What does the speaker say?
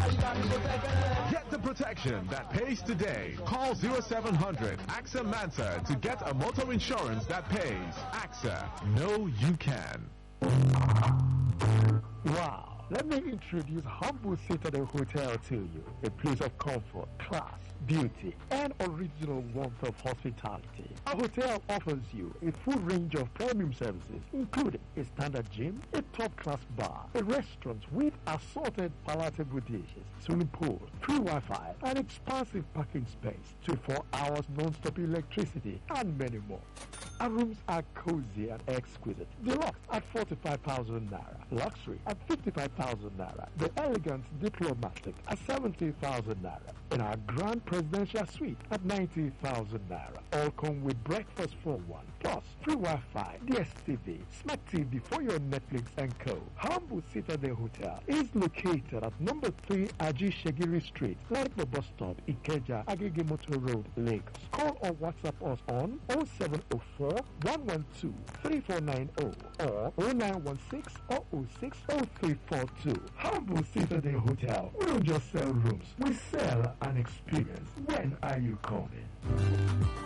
Get the protection that pays today. Call 0700 AXA Mansa to get a motor insurance that pays. AXA, know you can. Wow. Let me introduce Humble Citadel Hotel to you, a place of comfort, class, beauty, and original warmth of hospitality. Our hotel offers you a full range of premium services, including a standard gym, a top-class bar, a restaurant with assorted palatable dishes, swimming pool, free Wi-Fi, an expansive parking space, 24 hours non-stop electricity, and many more. Our rooms are cozy and exquisite. Deluxe at 45,000 naira, luxury at 55,000 naira, the elegant diplomatic at 70,000 naira, and our grand presidential suite at 90,000 naira. All come with breakfast for one, plus free Wi-Fi, DSTV, Smart TV for your Netflix and co. Humble Citadel Hotel is located at number 3 Aji Shegiri Street, Laripo Bus Stop, Ikeja, Agege Motor Road, Lagos. Call or WhatsApp us on 0704 112 3490 or 0916 006 0342. Humble Citadel Hotel. We don't just sell rooms, we sell an experience. When are you coming?